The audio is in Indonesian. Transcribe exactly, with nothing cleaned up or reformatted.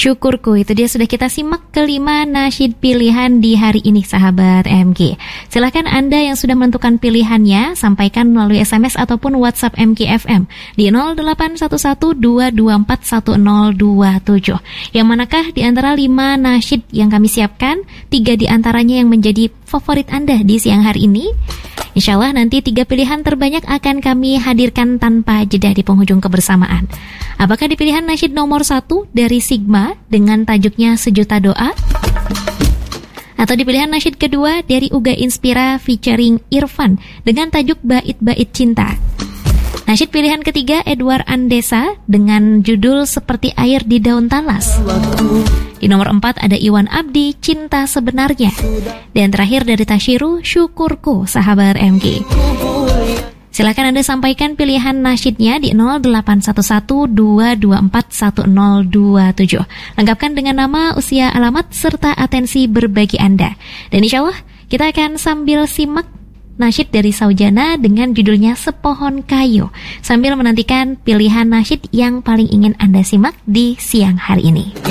Syukurku. Itu dia sudah kita simak kelima nasyid pilihan di hari ini, sahabat M K. Silahkan Anda yang sudah menentukan pilihannya, sampaikan melalui S M S ataupun WhatsApp M K F M di nol delapan satu satu dua dua empat satu nol dua tujuh. Yang manakah di antara lima nasyid yang kami siapkan, tiga di antaranya yang menjadi favorit Anda di siang hari ini? Insya Allah nanti tiga pilihan terbanyak akan kami hadirkan tanpa jeda di penghujung kebersamaan. Apakah di pilihan nasyid nomor satu dari Sigma dengan tajuknya Sejuta Doa? Atau di pilihan nasyid kedua dari Uga Inspira featuring Irfan dengan tajuk Bait-Bait Cinta? Nasyid pilihan ketiga Edward Andesa dengan judul Seperti Air di Daun Talas. Di nomor empat ada Iwan Abdi, Cinta Sebenarnya. Dan terakhir dari Tashiru, Syukurku, sahabat M K. Silakan Anda sampaikan pilihan nasyidnya di nol delapan satu satu dua dua empat satu nol dua tujuh. Lengkapkan dengan nama, usia, alamat, serta atensi berbagi Anda. Dan insya Allah kita akan sambil simak nasyid dari Saujana dengan judulnya Sepohon Kayu, sambil menantikan pilihan nasyid yang paling ingin Anda simak di siang hari ini.